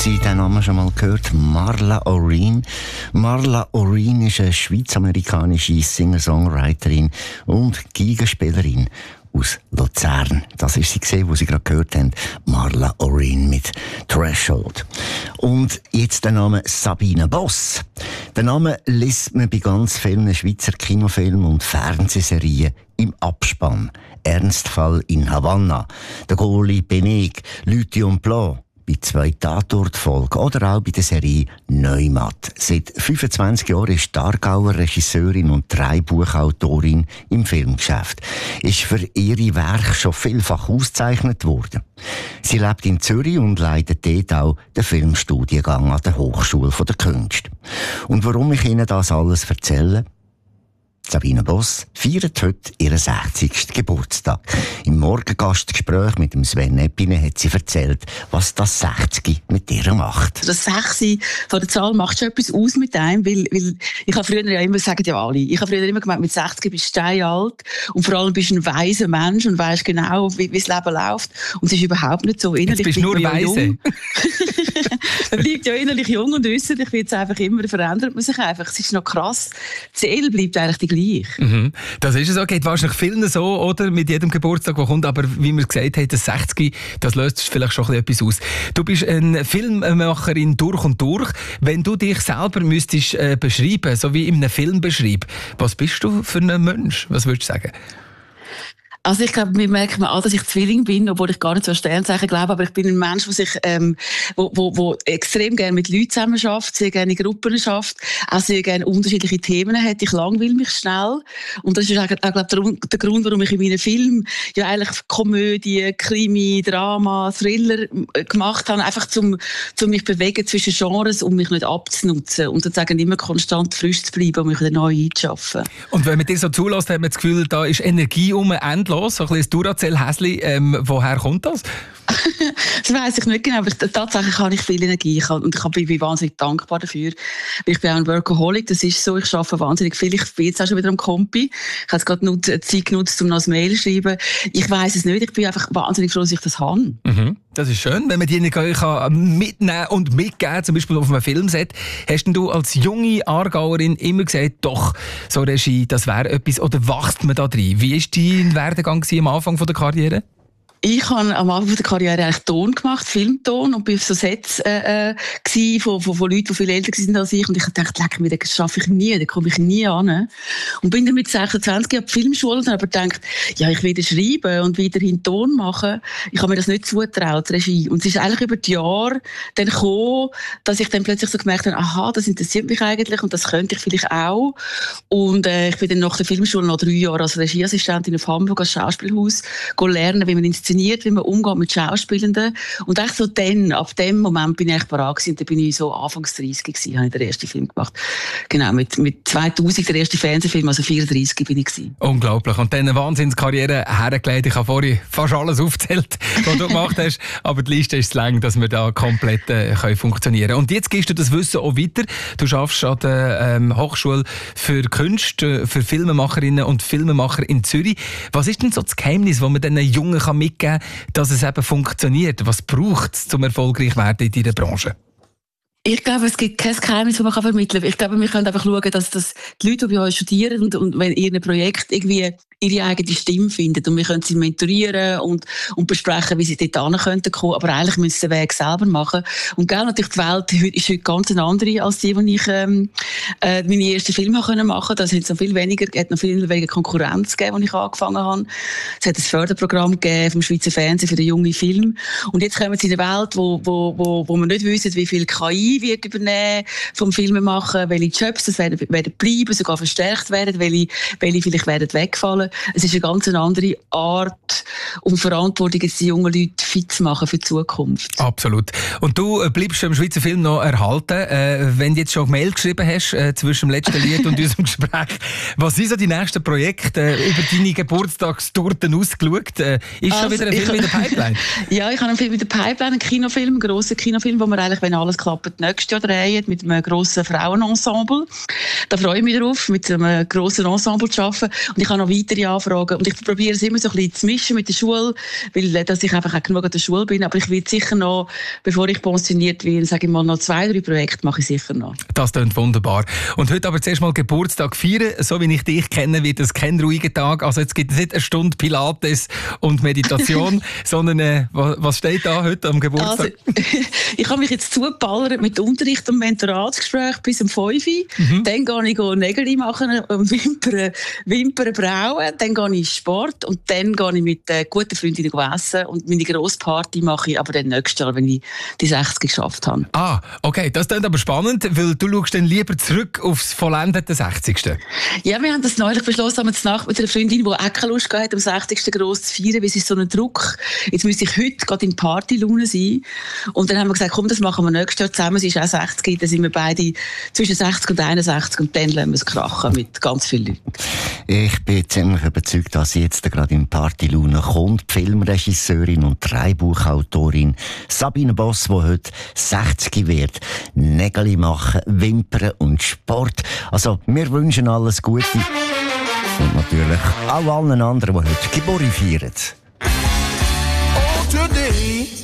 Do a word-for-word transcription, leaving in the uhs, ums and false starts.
Sie den Namen schon mal gehört? Marla Oreen. Marla Oreen ist eine schweiz-amerikanische Singer-Songwriterin und Geigenspielerin aus Luzern. Das ist sie gesehen, wo Sie gerade gehört haben. Marla Oreen mit Threshold. Und jetzt der Name Sabine Boss. Den Namen liest man bei ganz vielen Schweizer Kinofilmen und Fernsehserien im Abspann. Ernstfall in Havanna, der Goalie Beneg, Lithium Blanc, bei zwei Tatortfolgen oder auch bei der Serie Neumatt. Seit fünfundzwanzig Jahren ist die Aargauer Regisseurin und Drehbuchautorin im Filmgeschäft. Ist für ihre Werke schon vielfach ausgezeichnet worden. Sie lebt in Zürich und leitet dort auch den Filmstudiengang an der Hochschule der Künste. Und warum ich Ihnen das alles erzähle? Sabine Boss feiert heute ihren sechzigsten Geburtstag. Im Morgengastgespräch mit dem Sven Eppine hat sie erzählt, was das sechzig mit ihr macht. Das sechs von der Zahl macht schon etwas aus mit einem, weil, weil ich habe früher ja immer, sagen ja alle, ich habe früher immer gemeint, mit sechzig bist du steinalt und vor allem bist du ein weiser Mensch und weisst genau, wie, wie das Leben läuft. Und es ist überhaupt nicht so. Innerlich jetzt bist du nur weise. Man bleibt ja innerlich jung und äußerlich wird es einfach immer, verändert man sich einfach. Es ist noch krass. Die Seele bleibt eigentlich die gleiche. Mhm. Das ist es auch. Geht wahrscheinlich vielen so, oder? Mit jedem Geburtstag, der kommt. Aber wie wir gesagt haben, das sechzig, das löst vielleicht schon etwas aus. Du bist eine Filmemacherin durch und durch. Wenn du dich selber müsstest äh, beschreiben, so wie in einem Film beschreiben, was bist du für ein Mensch? Was würdest du sagen? Also ich glaube, mir merkt man an, dass ich Zwilling bin, obwohl ich gar nicht so an Sternzeichen glaube, aber ich bin ein Mensch, der sich, ähm, wo, wo, wo extrem gerne mit Leuten zusammen schafft, sehr gerne in Gruppen schafft, auch sehr gerne unterschiedliche Themen hat. Ich langweile mich schnell. Und das ist auch, auch glaube ich, der Grund, warum ich in meinen Filmen ja eigentlich Komödie, Krimi, Drama, Thriller gemacht habe, einfach zum, zum mich bewegen zwischen Genres, um mich nicht abzunutzen und sozusagen immer konstant frisch zu bleiben und mich wieder neu einzuschaffen. Und wenn man dir so zulässt, hat man das Gefühl, da ist Energie um endlos. So ein bisschen Duracell-Häsli. Ähm, woher kommt das? Das weiss ich nicht genau, aber tatsächlich habe ich viel Energie ich habe, und ich bin wahnsinnig dankbar dafür. Ich bin auch ein Workaholic, das ist so, ich arbeite wahnsinnig viel. Ich bin jetzt auch schon wieder am Kompi. Ich habe jetzt gerade noch Zeit genutzt, um noch ein Mail zu schreiben. Ich weiss es nicht, ich bin einfach wahnsinnig froh, dass ich das habe. Mhm. Das ist schön, wenn man die kann mitnehmen und mitgeben, zum Beispiel auf einem Filmset. Hast du als junge Aargauerin immer gesagt, doch, so Regie, das wäre etwas, oder wächst man da drin? Wie war dein Werdegang am Anfang der Karriere? Ich habe am Anfang der Karriere eigentlich Ton gemacht, Filmton, und bin auf so Sets äh, äh, von, von, von Leuten, die viel älter waren als ich. Und ich dachte, leck mir, das schaffe ich nie, da komme ich nie an. Und bin dann mit sechsundzwanzig Jahren auf die Filmschule und habe aber gedacht, ja, ich will schreiben und weiterhin Ton machen. Ich habe mir das nicht zugetraut, Regie. Und es ist eigentlich über die Jahre dann gekommen, dass ich dann plötzlich so gemerkt habe, aha, das interessiert mich eigentlich und das könnte ich vielleicht auch. Und äh, ich bin dann nach der Filmschule noch drei Jahre als Regieassistentin auf Hamburg als Schauspielhaus lernen, wie man inszeniert, wie man umgeht mit Schauspielenden. Und echt so dann, ab dem Moment bin ich echt bereit gewesen. Da bin ich so Anfangs dreißig gewesen, habe ich den ersten Film gemacht. Genau, mit, mit zweitausend, der erste Fernsehfilm, also vierunddreißig bin ich gewesen. Unglaublich. Und dann eine Wahnsinnskarriere hergelegt. Ich habe vorhin fast alles aufgezählt, was du gemacht hast. Aber die Liste ist zu lang, dass wir da komplett äh, können funktionieren können. Und jetzt gibst du das Wissen auch weiter. Du arbeitest an der ähm, Hochschule für Künste, für Filmemacherinnen und Filmemacher in Zürich. Was ist denn so das Geheimnis, das man den Jungen kann mitgeben kann, dass es eben funktioniert? Was braucht es, um erfolgreich zu werden in dieser Branche? Ich glaube, es gibt kein Geheimnis, das man vermitteln kann. Ich glaube, wir können einfach schauen, dass, dass die Leute, die bei uns studieren und, und wenn ihr ein Projekt irgendwie ihre eigene Stimme finden und wir können sie mentorieren und, und besprechen, wie sie dort hin könnten kommen, aber eigentlich müssen sie den Weg selber machen. Und genau, natürlich die Welt ist heute ganz eine andere als die, die ich ähm, äh, meine ersten Filme machen konnte. Da sind noch viel weniger, es hat noch viel weniger Konkurrenz gegeben, als ich angefangen habe. Es hat ein Förderprogramm gegeben vom Schweizer Fernsehen für den jungen Film. Und jetzt kommen sie in eine Welt, wo, wo, wo, wo wir nicht wissen, wie viel K I wird übernehmen vom Filmen machen, welche Jobs das werden, werden bleiben, sogar verstärkt werden, welche, welche vielleicht werden wegfallen. Es ist eine ganz andere Art und Verantwortung, jetzt die jungen Leute fit zu machen für die Zukunft. Absolut. Und du bleibst im Schweizer Film noch erhalten. Äh, wenn du jetzt schon Mail geschrieben hast äh, zwischen dem letzten Lied und unserem Gespräch, was sind so die nächsten Projekte äh, über deine Geburtstagstorten ausgeschaut? Äh, ist also, schon wieder ein Film in der Pipeline? Ja, ich habe einen Film in der Pipeline, einen Kinofilm, einen grossen Kinofilm, wo wir eigentlich, wenn alles klappt, nächstes Jahr drehen, mit einem grossen Frauenensemble. Da freue ich mich drauf, mit einem grossen Ensemble zu arbeiten. Und ich habe noch weitere weitere Anfragen. Und ich probiere es immer so ein bisschen zu mischen mit der Schule, weil dass ich einfach auch genug an der Schule bin. Aber ich will sicher noch, bevor ich pensioniert werde, sage ich mal, noch zwei, drei Projekte mache ich sicher noch. Das klingt wunderbar. Und heute aber zuerst mal Geburtstag feiern. So wie ich dich kenne, wird es kein ruhiger Tag. Also jetzt gibt es nicht eine Stunde Pilates und Meditation, sondern äh, was steht da heute am Geburtstag? Also, ich habe mich jetzt zugeballert mit Unterricht und Mentoratsgespräch bis um fünf Uhr. Mhm. Dann gehe ich Nägel machen, Wimpern, Wimpern brauen. Dann gehe ich in Sport und dann gehe ich mit äh, guten Freundinnen essen. Und meine grosse Party mache ich aber dann nächstes Jahr, wenn ich die sechzig geschafft habe. Ah, okay. Das klingt aber spannend, weil du schaust dann lieber zurück aufs vollendete sechzigste. Ja, wir haben das neulich beschlossen, haben wir Nacht mit einer Freundin, die auch keine Lust hatte, am sechzigsten gross zu feiern, weil es ist so ein Druck. Jetzt müsste ich heute gerade in Partylaune sein. Und dann haben wir gesagt, komm, das machen wir nächstes Jahr zusammen. Sie ist auch sechzig, dann sind wir beide zwischen sechzig und einundsechzig und dann lassen wir es krachen mit ganz vielen Leuten. Ich bin ziemlich überzeugt, dass sie jetzt gerade in Partylaune kommt. Die Filmregisseurin und Drehbuchautorin Sabine Boss, die heute sechzig wird. Nägel machen, Wimpern und Sport. Also, wir wünschen alles Gute. Und natürlich auch allen anderen, die heute Geburtstag feiern. Oh, today